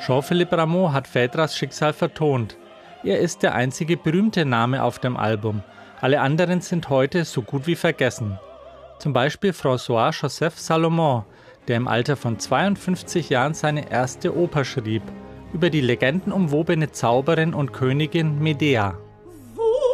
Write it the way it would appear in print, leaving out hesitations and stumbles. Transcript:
Jean-Philippe Rameau hat Phèdres Schicksal vertont. Er ist der einzige berühmte Name auf dem Album. Alle anderen sind heute so gut wie vergessen. Zum Beispiel François-Joseph Salomon, der im Alter von 52 Jahren seine erste Oper schrieb, über die legendenumwobene Zauberin und Königin Medea.